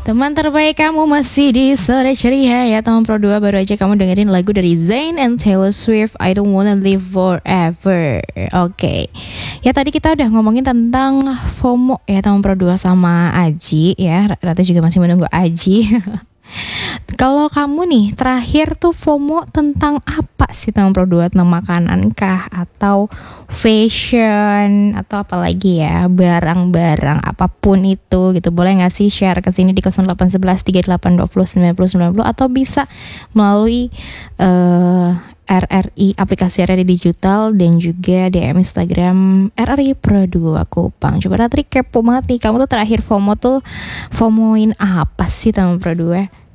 Teman terbaik kamu masih di sore ceria ya teman Pro 2. Baru aja kamu dengerin lagu dari Zayn and Taylor Swift, I Don't Wanna Live Forever. Oke. Ya tadi kita udah ngomongin tentang FOMO ya teman Pro 2 sama Aji ya. Rata juga masih menunggu Aji. Kalau kamu nih terakhir tuh FOMO tentang apa sih teman Pro 2? Tentang makanan kah atau fashion atau apa lagi ya, barang-barang apapun itu gitu. Boleh nggak sih share ke sini di 0811 3820 9090 atau bisa melalui RRI, aplikasi RRI Digital, dan juga DM Instagram RRI Pro 2 Kupang. Coba Ratri kepo banget nih, kamu tuh terakhir FOMO tuh FOMOin apa sih teman Pro 2?